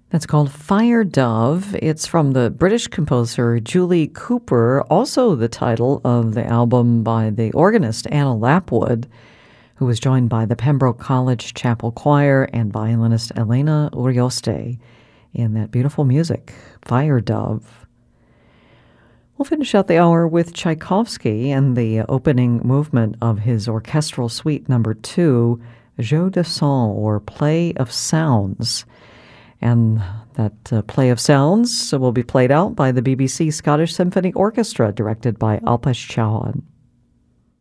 That's called Fire Dove. It's from the British composer Julie Cooper, also the title of the album by the organist Anna Lapwood, who was joined by the Pembroke College Chapel Choir and violinist Elena Urioste in that beautiful music, Fire Dove. We'll finish out the hour with Tchaikovsky and the opening movement of his orchestral suite number 2, Jeu de Sons, or Play of Sounds. And that play of sounds will be played out by the BBC Scottish Symphony Orchestra, directed by Alpesh Chauhan.